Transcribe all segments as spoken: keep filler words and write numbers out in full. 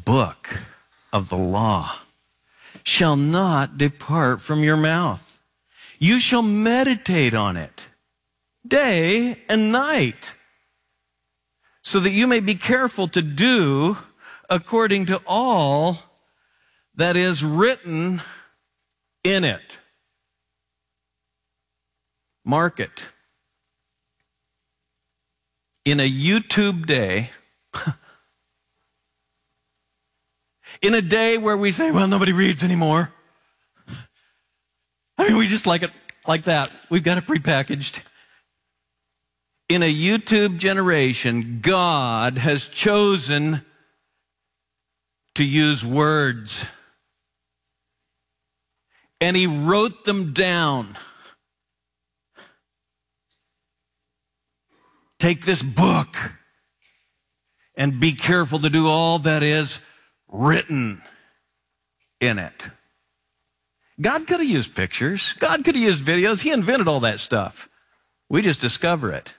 book of the law shall not depart from your mouth. You shall meditate on it day and night, so that you may be careful to do according to all that is written in it. Mark it. In a YouTube day, in a day where we say, well, nobody reads anymore. I mean, we just like it like that. We've got it prepackaged. In a YouTube generation, God has chosen to use words. And He wrote them down. Take this book and be careful to do all that is written in it. God could have used pictures. God could have used videos. He invented all that stuff. We just discover it.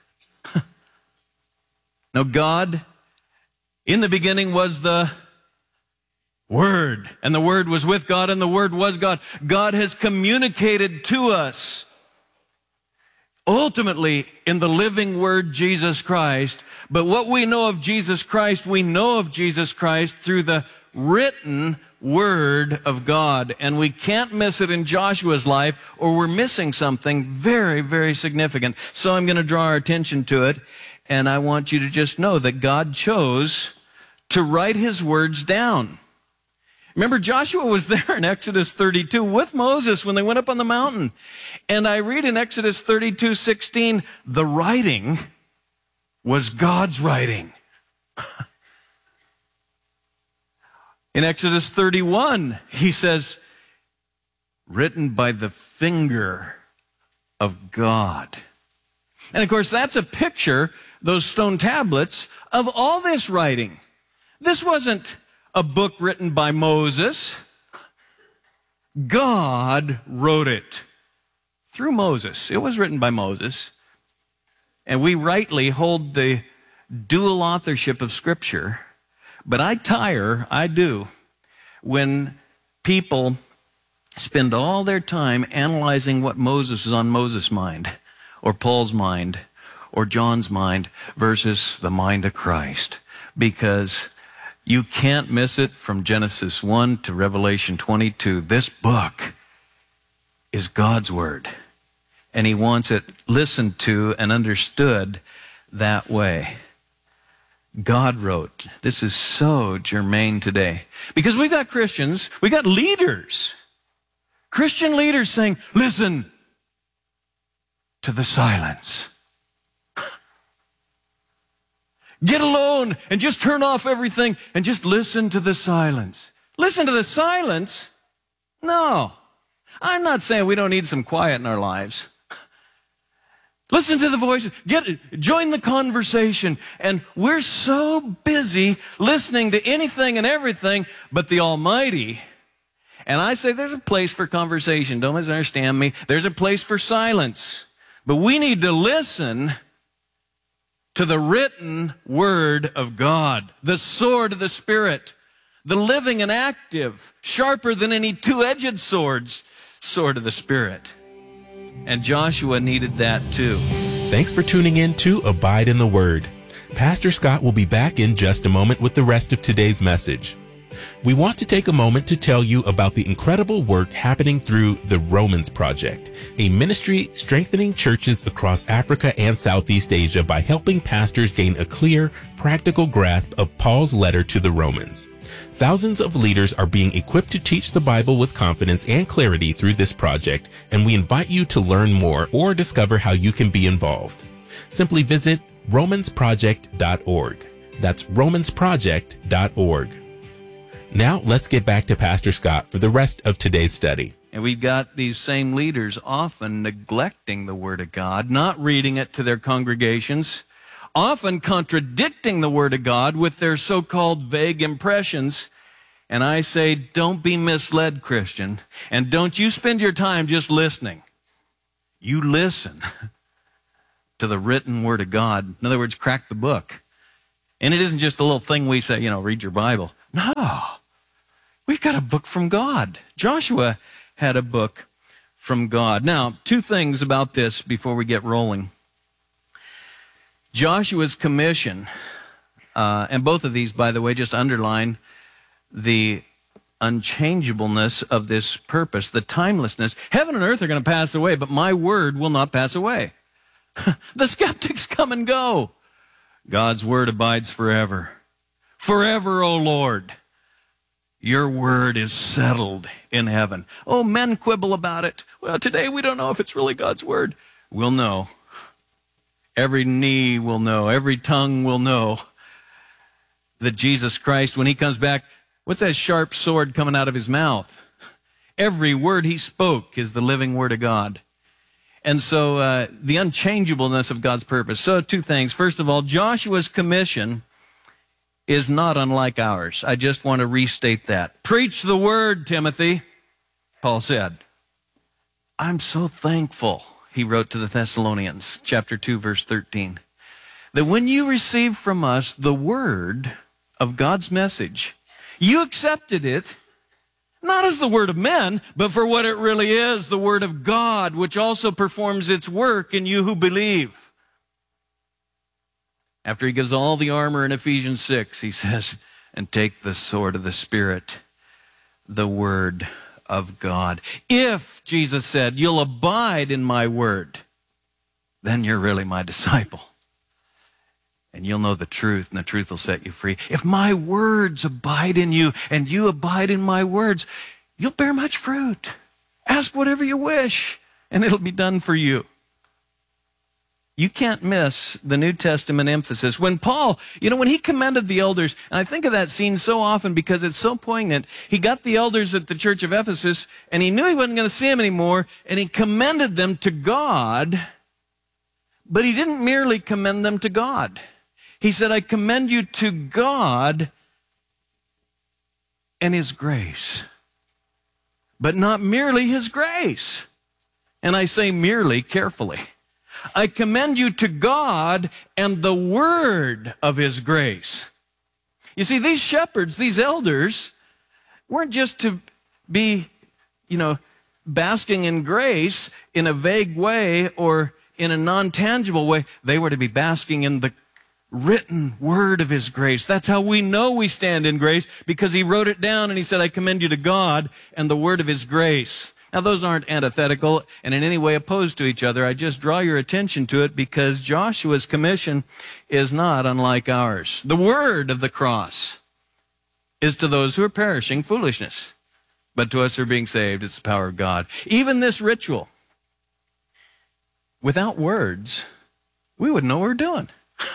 No, God, in the beginning was the Word, and the Word was with God, and the Word was God. God has communicated to us ultimately in the living Word, Jesus Christ. But what we know of Jesus Christ, we know of Jesus Christ through the written Word of God. And we can't miss it in Joshua's life, or we're missing something very, very significant. So I'm going to draw our attention to it, and I want you to just know that God chose to write His words down. Remember, Joshua was there in Exodus thirty-two with Moses when they went up on the mountain. And I read in Exodus thirty-two sixteen, the writing was God's writing. In Exodus thirty-one, he says, written by the finger of God. And of course, that's a picture, those stone tablets, of all this writing. This wasn't a book written by Moses. God wrote it through Moses. It was written by Moses. And we rightly hold the dual authorship of Scripture. But I tire, I do, when people spend all their time analyzing what Moses is on Moses' mind, or Paul's mind, or John's mind, versus the mind of Christ. Because you can't miss it from Genesis one to Revelation twenty-two. This book is God's Word, and He wants it listened to and understood that way. God wrote. This is so germane today. Because we got Christians, we got leaders, Christian leaders saying, listen to the silence. Get alone and just turn off everything and just listen to the silence. Listen to the silence? No. I'm not saying we don't need some quiet in our lives. Listen to the voices. Get, join the conversation. And we're so busy listening to anything and everything but the Almighty. And I say there's a place for conversation. Don't misunderstand me. There's a place for silence. But we need to listen to the written Word of God, the sword of the Spirit, the living and active, sharper than any two-edged swords, sword of the Spirit. And Joshua needed that too. Thanks for tuning in to Abide in the Word. Pastor Scott will be back in just a moment with the rest of today's message. We want to take a moment to tell you about the incredible work happening through the Romans Project, a ministry strengthening churches across Africa and Southeast Asia by helping pastors gain a clear, practical grasp of Paul's letter to the Romans. Thousands of leaders are being equipped to teach the Bible with confidence and clarity through this project, and we invite you to learn more or discover how you can be involved. Simply visit romans project dot org. That's romans project dot org. Now, let's get back to Pastor Scott for the rest of today's study. And we've got these same leaders often neglecting the Word of God, not reading it to their congregations, often contradicting the Word of God with their so-called vague impressions. And I say, don't be misled, Christian, and don't you spend your time just listening. You listen to the written Word of God. In other words, crack the book. And it isn't just a little thing we say, you know, read your Bible. No. We've got a book from God. Joshua had a book from God. Now, two things about this before we get rolling. Joshua's commission, uh, and both of these, by the way, just underline the unchangeableness of this purpose, the timelessness. Heaven and earth are going to pass away, but my word will not pass away. The skeptics come and go. God's word abides forever. Forever, O Lord. Your word is settled in heaven. Oh, men quibble about it. Well, today we don't know if it's really God's word. We'll know. Every knee will know. Every tongue will know that Jesus Christ, when he comes back, what's that sharp sword coming out of his mouth? Every word he spoke is the living word of God. And so uh, the unchangeableness of God's purpose. So two things. First of all, Joshua's commission is not unlike ours. I just want to restate that. Preach the word, Timothy, Paul said. I'm so thankful, he wrote to the Thessalonians, chapter two, verse thirteen, that when you received from us the word of God's message, you accepted it, not as the word of men, but for what it really is, the word of God, which also performs its work in you who believe. After he gives all the armor in Ephesians six, he says, and take the sword of the Spirit, the word of God. If, Jesus said, you'll abide in my word, then you're really my disciple. And you'll know the truth, and the truth will set you free. If my words abide in you, and you abide in my words, you'll bear much fruit. Ask whatever you wish, and it'll be done for you. You can't miss the New Testament emphasis. When Paul, you know, when he commended the elders, and I think of that scene so often because it's so poignant, he got the elders at the church of Ephesus, and he knew he wasn't going to see them anymore, and he commended them to God, but he didn't merely commend them to God. He said, I commend you to God and his grace, but not merely his grace. And I say merely carefully. I commend you to God and the word of his grace. You see, these shepherds, these elders, weren't just to be, you know, basking in grace in a vague way or in a non-tangible way. They were to be basking in the written word of his grace. That's how we know we stand in grace, because he wrote it down and he said, I commend you to God and the word of his grace. Now, those aren't antithetical and in any way opposed to each other. I just draw your attention to it because Joshua's commission is not unlike ours. The word of the cross is to those who are perishing foolishness, but to us who are being saved, it's the power of God. Even this ritual, without words, we wouldn't know what we're doing.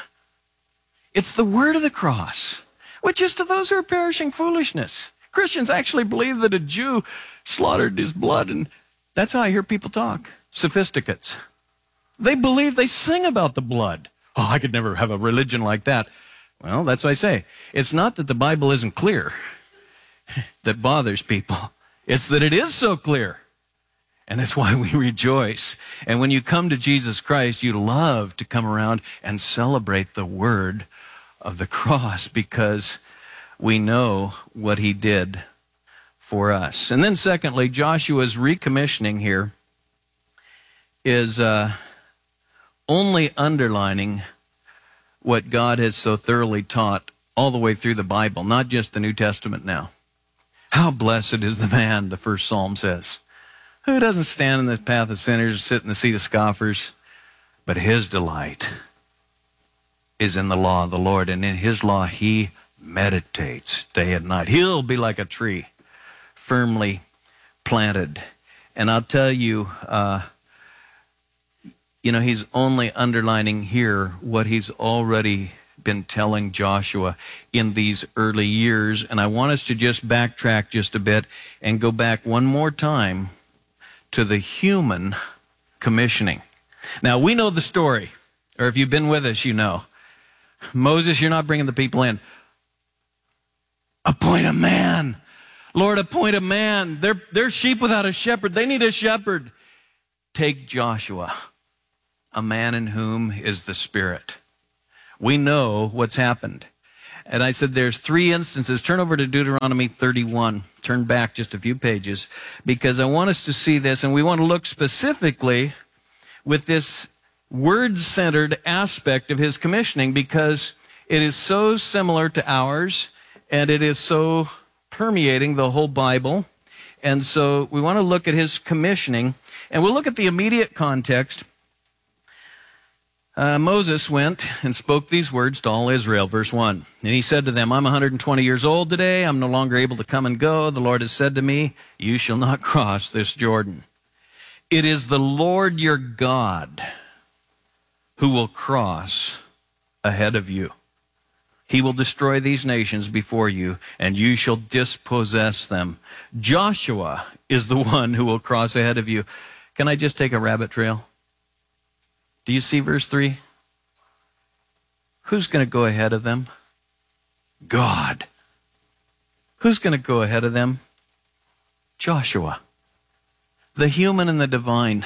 It's the word of the cross, which is to those who are perishing foolishness. Christians actually believe that a Jew slaughtered his blood, and that's how I hear people talk. Sophisticates. They believe, they sing about the blood. Oh, I could never have a religion like that. Well, that's what I say. It's not that the Bible isn't clear that bothers people. It's that it is so clear. And that's why we rejoice. And when you come to Jesus Christ, you love to come around and celebrate the word of the cross, because we know what he did for us. And then secondly, Joshua's recommissioning here is uh, only underlining what God has so thoroughly taught all the way through the Bible, not just the New Testament now. How blessed is the man, the first psalm says, who doesn't stand in the path of sinners or sit in the seat of scoffers, but his delight is in the law of the Lord, and in his law he meditates day and night. He'll be like a tree firmly planted. And I'll tell you, uh, you know, he's only underlining here what he's already been telling Joshua in these early years. And I want us to just backtrack just a bit and go back one more time to the human commissioning. Now, we know the story, or if you've been with us, you know. Moses, you're not bringing the people in. Appoint a man. Lord, appoint a man. They're, they're sheep without a shepherd. They need a shepherd. Take Joshua, a man in whom is the Spirit. We know what's happened. And I said there's three instances. Turn over to Deuteronomy thirty-one. Turn back just a few pages, because I want us to see this, and we want to look specifically with this word-centered aspect of his commissioning, because it is so similar to ours, and it is so permeating the whole Bible. And so we want to look at his commissioning, and we'll look at the immediate context. Uh, Moses went and spoke these words to all Israel, verse one. And he said to them, I'm one hundred twenty years old today. I'm no longer able to come and go. The Lord has said to me, you shall not cross this Jordan. It is the Lord your God who will cross ahead of you. He will destroy these nations before you, and you shall dispossess them. Joshua is the one who will cross ahead of you. Can I just take a rabbit trail? Do you see verse three? Who's going to go ahead of them? God. Who's going to go ahead of them? Joshua. The human and the divine.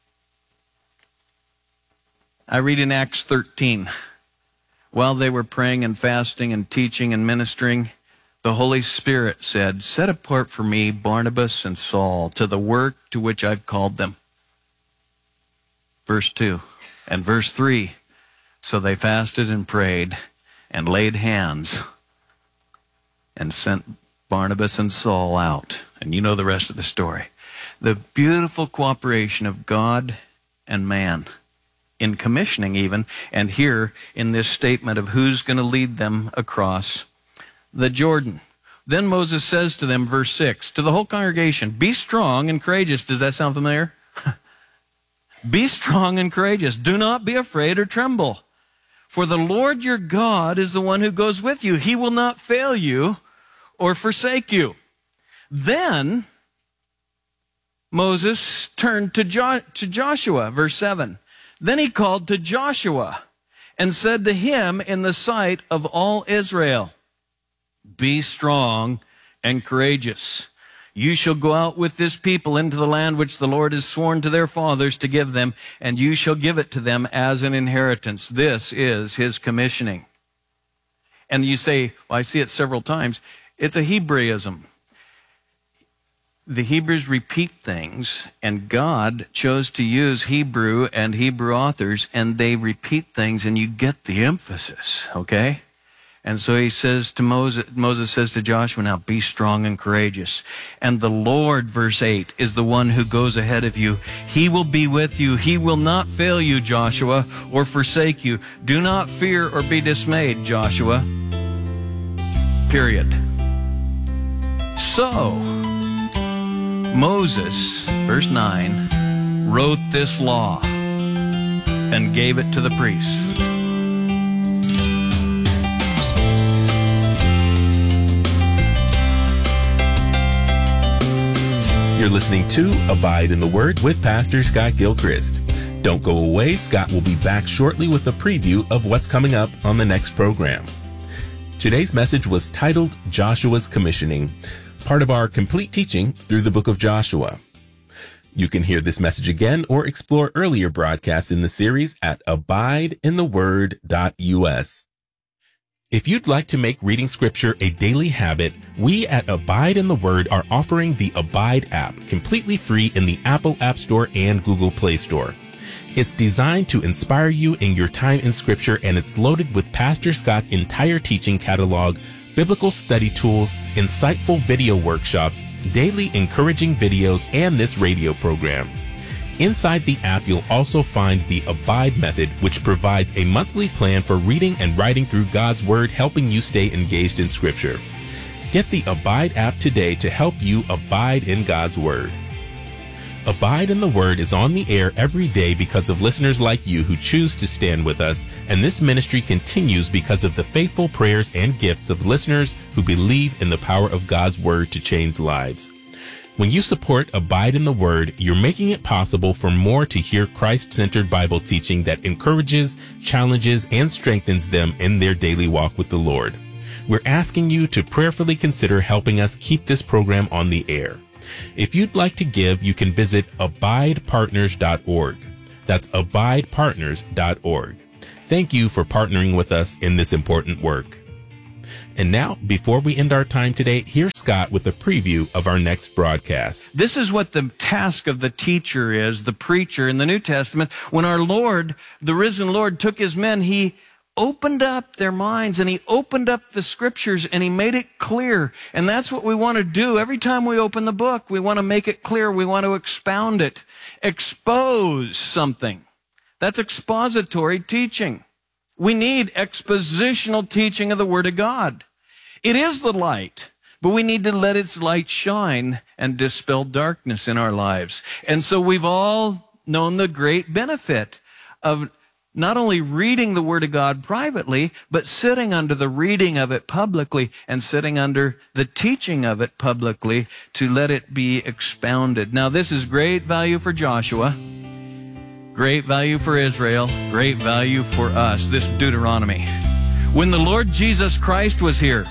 I read in Acts thirteen. While they were praying and fasting and teaching and ministering, the Holy Spirit said, set apart for me Barnabas and Saul to the work to which I've called them. Verse two. And verse three, so they fasted and prayed and laid hands and sent Barnabas and Saul out. And you know the rest of the story. The beautiful cooperation of God and man in commissioning even, and here in this statement of who's going to lead them across the Jordan. Then Moses says to them, verse six, to the whole congregation, be strong and courageous. Does that sound familiar? Be strong and courageous. Do not be afraid or tremble. For the Lord your God is the one who goes with you. He will not fail you or forsake you. Then Moses turned to, jo- to Joshua, verse seven. Then he called to Joshua and said to him in the sight of all Israel, be strong and courageous. You shall go out with this people into the land which the Lord has sworn to their fathers to give them, and you shall give it to them as an inheritance. This is his commissioning. And you say, well, I see it several times. It's a Hebraism. The Hebrews repeat things, and God chose to use Hebrew and Hebrew authors, and they repeat things, and you get the emphasis, okay? And so he says to Moses, Moses says to Joshua, now be strong and courageous. And the Lord, verse eight, is the one who goes ahead of you. He will be with you. He will not fail you, Joshua, or forsake you. Do not fear or be dismayed, Joshua. Period. So, Moses, verse nine, wrote this law and gave it to the priests. You're listening to Abide in the Word with Pastor Scott Gilchrist. Don't go away. Scott will be back shortly with a preview of what's coming up on the next program. Today's message was titled Joshua's Commissioning, part of our complete teaching through the book of Joshua. You can hear this message again or explore earlier broadcasts in the series at abide in the word dot U S. If you'd like to make reading scripture a daily habit, we at Abide in the Word are offering the Abide app completely free in the Apple App Store and Google Play Store. It's designed to inspire you in your time in scripture, and it's loaded with Pastor Scott's entire teaching catalog, biblical study tools, insightful video workshops, daily encouraging videos, and this radio program. Inside the app, you'll also find the Abide method, which provides a monthly plan for reading and writing through God's Word, helping you stay engaged in Scripture. Get the Abide app today to help you abide in God's Word. Abide in the Word is on the air every day because of listeners like you who choose to stand with us, and this ministry continues because of the faithful prayers and gifts of listeners who believe in the power of God's Word to change lives. When you support Abide in the Word, you're making it possible for more to hear Christ-centered Bible teaching that encourages, challenges, and strengthens them in their daily walk with the Lord. We're asking you to prayerfully consider helping us keep this program on the air. If you'd like to give, you can visit abide partners dot org. That's abide partners dot org. Thank you for partnering with us in this important work. And now, before we end our time today, here's Scott with a preview of our next broadcast. This is what the task of the teacher is, the preacher in the New Testament. When our Lord, the risen Lord, took his men, he opened up their minds and he opened up the scriptures and he made it clear. And that's what we want to do. Every time we open the book, we want to make it clear. We want to expound it, expose something. That's expository teaching. We need expositional teaching of the Word of God. It is the light, but we need to let its light shine and dispel darkness in our lives. And so we've all known the great benefit of not only reading the Word of God privately, but sitting under the reading of it publicly and sitting under the teaching of it publicly to let it be expounded. Now, this is great value for Joshua. Great value for Israel, great value for us, this Deuteronomy. When the Lord Jesus Christ was here,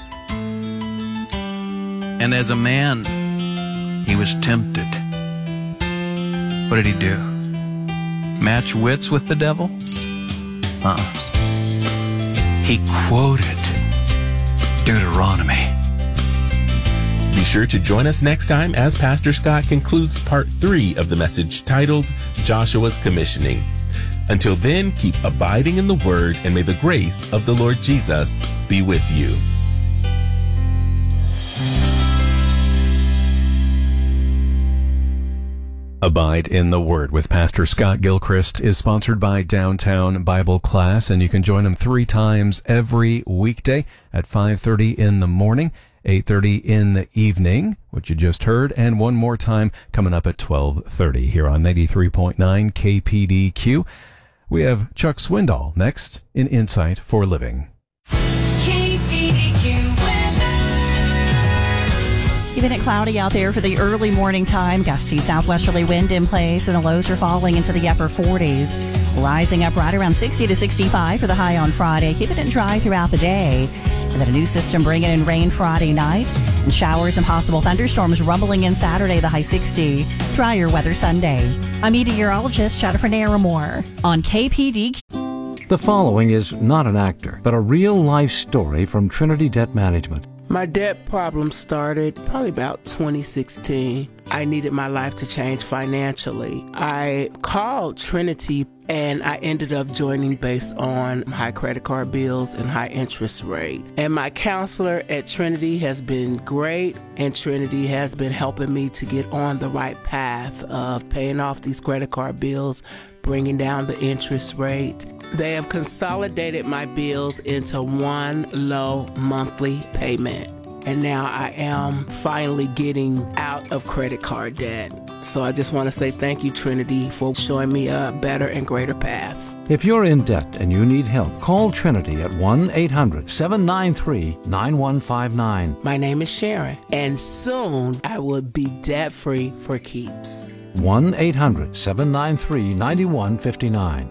and as a man, he was tempted. What did he do? Match wits with the devil? Uh-uh. He quoted Deuteronomy. Be sure to join us next time as Pastor Scott concludes part three of the message titled Joshua's Commissioning. Until then, keep abiding in the Word, and may the grace of the Lord Jesus be with you. Abide in the Word with Pastor Scott Gilchrist is sponsored by Downtown Bible Class, and you can join him three times every weekday at five thirty in the morning, eight thirty in the evening, which you just heard, and one more time coming up at twelve thirty here on ninety-three point nine K P D Q. We have Chuck Swindoll next in Insight for Living. K P D Q weather. Keeping it cloudy out there for the early morning time. Gusty southwesterly wind in place, and the lows are falling into the upper forties. Rising up right around sixty to sixty-five for the high on Friday. Keeping it dry throughout the day. And then a new system bringing in rain Friday night. And showers and possible thunderstorms rumbling in Saturday, the high sixty. Drier weather Sunday. I'm meteorologist Jennifer Naramore on K P D Q. The following is not an actor, but a real-life story from Trinity Debt Management. My debt problem started probably about twenty sixteen. I needed my life to change financially. I called Trinity and I ended up joining based on high credit card bills and high interest rate. And my counselor at Trinity has been great, and Trinity has been helping me to get on the right path of paying off these credit card bills, bringing down the interest rate. They have consolidated my bills into one low monthly payment. And now I am finally getting out of credit card debt. So I just want to say thank you, Trinity, for showing me a better and greater path. If you're in debt and you need help, call Trinity at one eight hundred seven nine three nine one five nine. My name is Sharon, and soon I will be debt-free for keeps. one eight hundred seven nine three nine one five nine.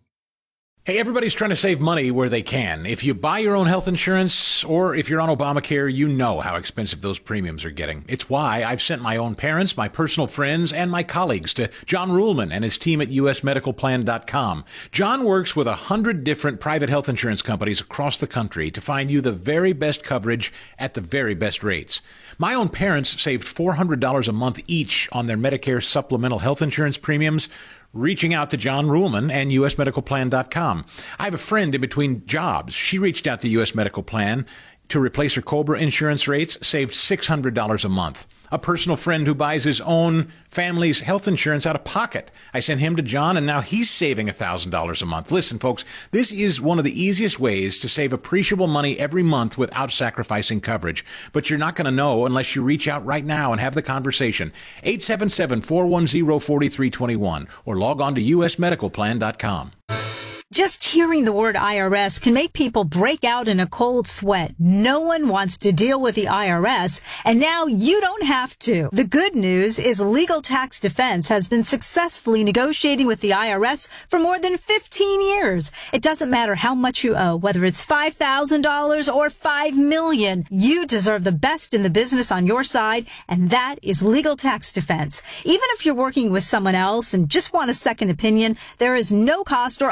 Hey, everybody's trying to save money where they can. If you buy your own health insurance or if you're on Obamacare, you know how expensive those premiums are getting. It's why I've sent my own parents, my personal friends, and my colleagues to John Ruhlman and his team at U S medical plan dot com. John works with a hundred different private health insurance companies across the country to find you the very best coverage at the very best rates. My own parents saved four hundred dollars a month each on their Medicare supplemental health insurance premiums, reaching out to John Ruhlman and U S medical plan dot com. I have a friend in between jobs. She reached out to U S Medical Plan to replace her COBRA insurance rates, saved six hundred dollars a month. A personal friend who buys his own family's health insurance out of pocket. I sent him to John, and now he's saving one thousand dollars a month. Listen, folks, this is one of the easiest ways to save appreciable money every month without sacrificing coverage. But you're not going to know unless you reach out right now and have the conversation. eight seven seven, four one zero, four three two one or log on to U S medical plan dot com. Just hearing the word I R S can make people break out in a cold sweat. No one wants to deal with the I R S, and now you don't have to. The good news is Legal Tax Defense has been successfully negotiating with the I R S for more than fifteen years. It doesn't matter how much you owe, whether it's five thousand dollars or five million dollars. You deserve the best in the business on your side, and that is Legal Tax Defense. Even if you're working with someone else and just want a second opinion, there is no cost or obligation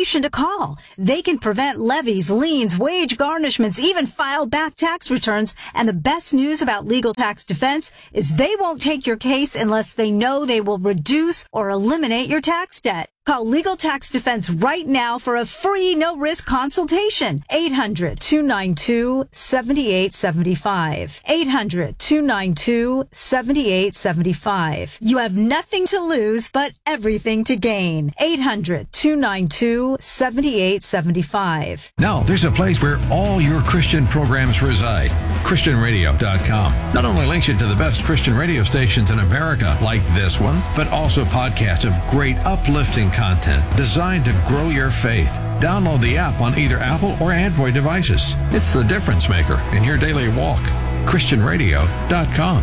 information to call. They can prevent levies, liens, wage garnishments, even file back tax returns. And the best news about Legal Tax Defense is they won't take your case unless they know they will reduce or eliminate your tax debt. Call Legal Tax Defense right now for a free, no-risk consultation. eight hundred, two nine two, seven eight seven five. eight hundred, two nine two, seven eight seven five. You have nothing to lose, but everything to gain. eight hundred, two nine two, seven eight seven five. Now, there's a place where all your Christian programs reside. Christian radio dot com not only links you to the best Christian radio stations in America, like this one, but also podcasts of great uplifting content designed to grow your faith. Download the app on either Apple or Android devices. It's the difference maker in your daily walk. Christian radio dot com.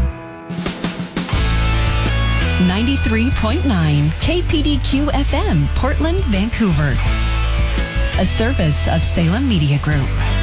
ninety-three point nine K P D Q F M, Portland, Vancouver. A service of Salem Media Group.